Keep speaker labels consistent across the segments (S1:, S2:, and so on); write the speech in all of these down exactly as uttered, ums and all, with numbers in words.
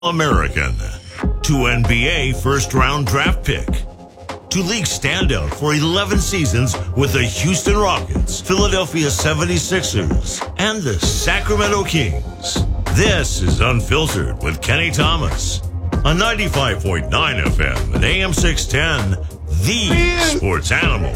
S1: American, to N B A first-round draft pick, to league standout for eleven seasons with the Houston Rockets, Philadelphia seventy-sixers, and the Sacramento Kings. This is Unfiltered with Kenny Thomas on ninety-five point nine F M and A M six ten, the Sports Animal.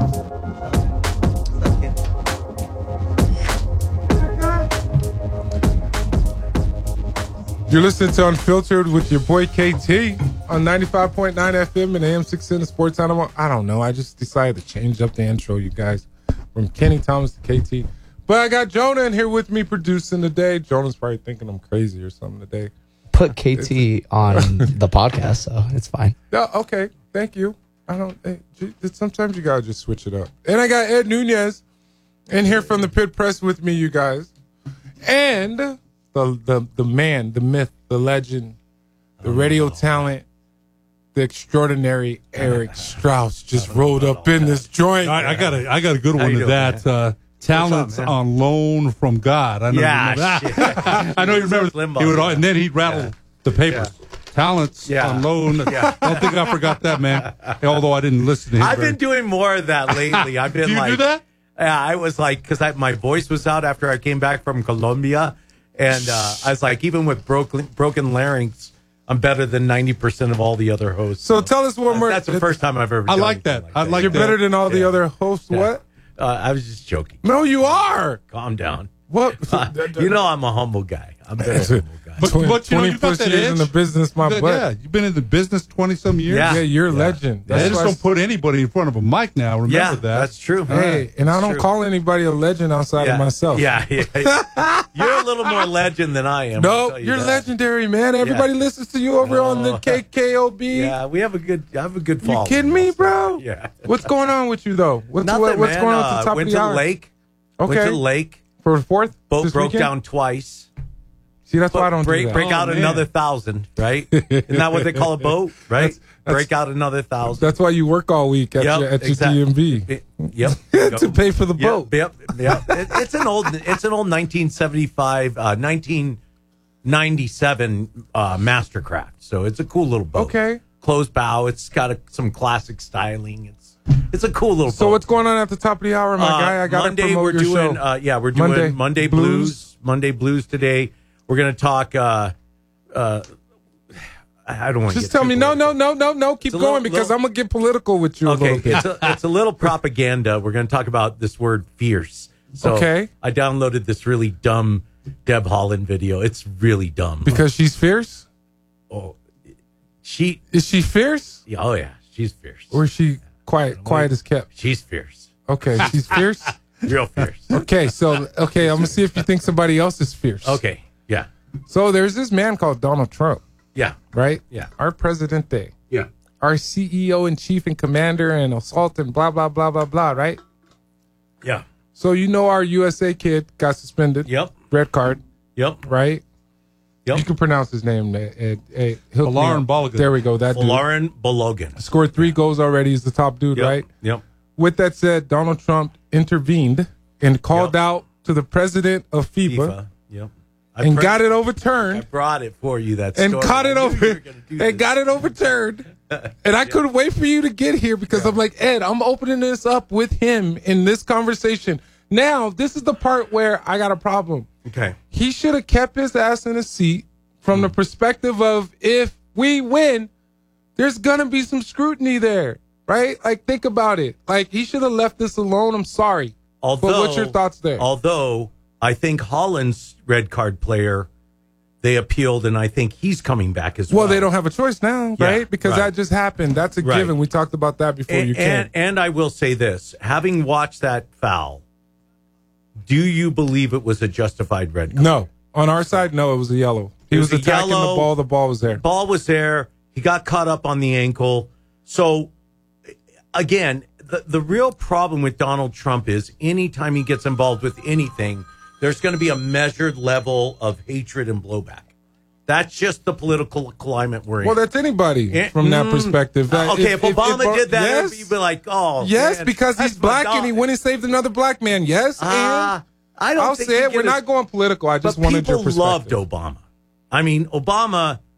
S2: You're listening to Unfiltered with your boy K T on ninety-five point nine F M and A M six ten, the Sports Animal. I don't know. I just decided to change up the intro, you guys, from Kenny Thomas to K T. But I got Jonah in here with me producing today. Jonah's probably thinking I'm crazy or something today.
S3: Put K T on the podcast, so it's fine.
S2: Yeah, okay. Thank you. I don't. Hey, sometimes you gotta just switch it up. And I got Ed Nunez in here from the Pit Press with me, you guys, and the the the man, the myth, the legend, the radio talent, the extraordinary Eric Strauss just rolled up in this joint.
S4: I, I got a I got a good one to that. Uh, talents up, on loan from God. I know
S5: yeah,
S4: you remember that. I know you remember. He would, and then he'd rattle yeah. the papers. Yeah. Talents yeah. on loan. Yeah. I don't think I forgot that, man. Although I didn't listen to him.
S5: I've
S4: very.
S5: been doing more of that lately. I've been
S4: do you
S5: like,
S4: do that?
S5: Yeah, I was like, because my voice was out after I came back from Colombia. And uh, I was like, even with broken, broken larynx, I'm better than ninety percent of all the other hosts.
S2: So, so tell us one more.
S5: That's the first time I've ever done
S4: I like that.
S5: Like
S4: I
S5: that.
S4: like
S2: You're
S4: that.
S2: better than all the
S5: yeah.
S2: other hosts.
S5: Yeah.
S2: What?
S5: Uh, I was just joking.
S2: No, you are.
S5: Calm down.
S2: What?
S5: Uh, you know I'm a humble guy. I'm a very humble guy.
S4: But, but you know, you got that
S2: years
S4: edge.
S2: in the business, my
S4: yeah,
S2: butt.
S4: Yeah, you've been in the business twenty-some years.
S5: Yeah,
S2: yeah you're a
S5: yeah.
S2: legend.
S4: That's they just don't put anybody in front of a mic now. Remember
S5: yeah,
S4: that.
S5: That's true.
S2: Hey, and I don't
S5: true.
S2: call anybody a legend outside
S5: yeah.
S2: of myself.
S5: Yeah, yeah. You're a little more legend than I am.
S2: No,
S5: you
S2: you're
S5: that.
S2: legendary, man. Everybody
S5: yeah.
S2: listens to you over no. on the K K O B.
S5: Yeah, we have a good, I have a good following.
S2: You kidding me, bro?
S5: Yeah.
S2: What's going on with you though? What's,
S5: Nothing,
S2: what, what's
S5: man.
S2: going on
S5: uh,
S2: at the top
S5: went
S2: of the
S5: to
S2: hour?
S5: the lake.
S2: Okay.
S5: Went to the lake.
S2: For the fourth?
S5: Boat
S2: this
S5: broke
S2: weekend?
S5: down twice.
S2: See, that's why I don't
S5: break,
S2: do that.
S5: Break
S4: Oh,
S5: out
S4: man.
S5: another thousand, right? Isn't that what they call a boat, right?
S2: That's, that's,
S5: break out another thousand.
S2: That's why you work all week at
S5: yep,
S2: your, at
S5: exactly.
S2: your D M V.
S5: Yep.
S2: to pay for the
S5: yep,
S2: boat.
S5: Yep, yep. It, it's an old, it's an old nineteen seventy-five, uh, nineteen ninety-seven uh, Mastercraft. So it's a cool little boat.
S2: Okay.
S5: Closed bow. It's got a, some classic styling. It's it's a cool little.
S2: So
S5: boat.
S2: what's going on at the top of the hour, my
S5: uh,
S2: guy? I got to
S5: Monday
S2: promote
S5: we're
S2: your
S5: doing.
S2: show.
S5: Uh, yeah, we're doing
S2: Monday,
S5: Monday
S2: Blues.
S5: Blues. Monday Blues today. We're gonna talk. Uh, uh, I don't want to
S2: just tell me. No, no, no, no, no. Keep going
S5: little,
S2: because
S5: little,
S2: I'm gonna get political with you.
S5: Okay,
S2: a little bit.
S5: it's a, it's a little propaganda. We're gonna talk about this word fierce. So
S2: okay.
S5: I downloaded this really dumb Deb Holland video. It's really dumb
S2: because she's fierce.
S5: Oh, she
S2: is she fierce?
S5: Oh yeah, she's fierce.
S2: Or is she quiet? Quiet as kept.
S5: She's fierce.
S2: Okay, she's fierce.
S5: Real fierce.
S2: Okay, so okay, I'm gonna see if you think somebody else is fierce.
S5: Okay, yeah.
S2: So there's this man called Donald Trump.
S5: Yeah.
S2: Right.
S5: Yeah.
S2: Our Presidente.
S5: Yeah.
S2: Our C E O in chief and commander and assault and blah blah blah blah blah. Right.
S5: Yeah.
S2: So you know our U S A kid got suspended.
S5: Yep.
S2: Red card.
S5: Yep.
S2: Right.
S5: Yep.
S2: You can pronounce his name. Ed, Ed,
S4: Lauren Balogun.
S2: There we go. That dude.
S5: Lauren Balogun
S2: Scored three goals already. He's the top dude,
S5: yep.
S2: right?
S5: Yep.
S2: With that said, Donald Trump intervened and called
S5: yep.
S2: out to the president of FIFA,
S5: FIFA. Yep. I
S2: and
S5: pre-
S2: got it overturned.
S5: I brought it for you. That
S2: and
S5: story.
S2: caught it over
S5: and
S2: and got it overturned. And I couldn't wait for you to get here because yeah. I'm like, Ed, I'm opening this up with him in this conversation. Now, this is the part where I got a problem.
S5: Okay.
S2: He should have kept his ass in his seat from mm. the perspective of if we win, there's going to be some scrutiny there, right? Like, think about it. Like, he should have left this alone. I'm sorry.
S5: Although,
S2: but what's your thoughts there?
S5: Although, I think Holland's red card player, they appealed, and I think he's coming back as well.
S2: Well, they don't have a choice now,
S5: yeah,
S2: right? Because
S5: right.
S2: that just happened. That's a
S5: right.
S2: given. We talked about that before
S5: and,
S2: you came.
S5: And, and I will say this. Having watched that foul, do you believe it was a justified red card?
S2: No. On our side, no, it was a yellow. He was, was attacking yellow, the ball. The ball was there.
S5: Ball was there. He got caught up on the ankle. So, again, the, the real problem with Donald Trump is anytime he gets involved with anything, there's going to be a measured level of hatred and blowback. That's just the political climate we're in.
S2: Well, that's anybody
S5: it,
S2: from that
S5: mm,
S2: perspective. That
S5: okay, if, if Obama if, if, did that, yes, you'd be like, oh,
S2: yes,
S5: man,
S2: because he's black and he went and saved another black man. Yes,
S5: uh,
S2: and
S5: I don't.
S2: I'll
S5: think
S2: say it. We're
S5: a,
S2: not going political. I just
S5: but
S2: people
S5: wanted your perspective.
S2: loved
S5: Obama. I mean, Obama